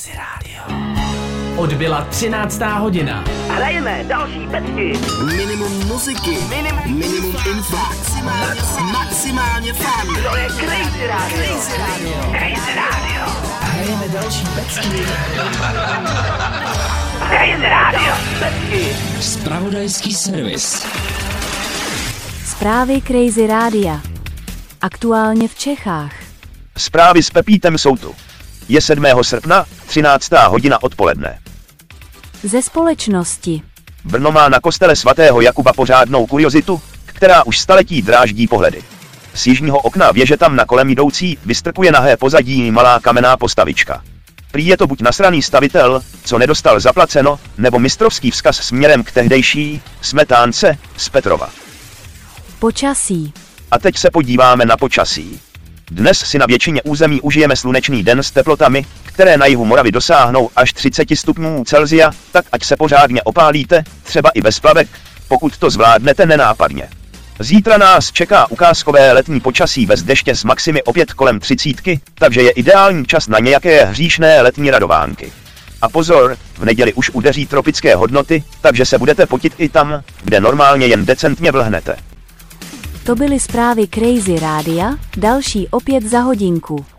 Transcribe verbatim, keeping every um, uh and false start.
Crazy Radio. Odbyla třináctá hodina. Hrajeme další pecky. Minimum muziky. Minimum, minimum info. Maximálně, maximálně fun. To je Crazy Radio. Crazy Radio. Crazy Radio. Hrajeme další pecky. Crazy Radio. Pecky. Zpravodajský servis. Zprávy Crazy Rádia. Aktuálně v Čechách. Zprávy s Pepítem jsou tu. Je sedmého srpna, třináctá hodina odpoledne. Ze společnosti. Brno má na kostele svatého Jakuba pořádnou kuriozitu, která už staletí dráždí pohledy. Z jižního okna věže tam na kolem jdoucí vystrkuje nahé pozadí malá kamenná postavička. Prý je to buď nasraný stavitel, co nedostal zaplaceno, nebo mistrovský vzkaz směrem k tehdejší smetánce z Petrova. Počasí. A teď se podíváme na počasí. Dnes si na většině území užijeme slunečný den s teplotami, které na jihu Moravy dosáhnou až třicet stupňů Celsia, tak ať se pořádně opálíte, třeba i bez plavek, pokud to zvládnete nenápadně. Zítra nás čeká ukázkové letní počasí bez deště s maximy opět kolem třicítky, takže je ideální čas na nějaké hříšné letní radovánky. A pozor, v neděli už udeří tropické hodnoty, takže se budete potit i tam, kde normálně jen decentně vlhnete. To byly zprávy Crazy Rádia, další opět za hodinku.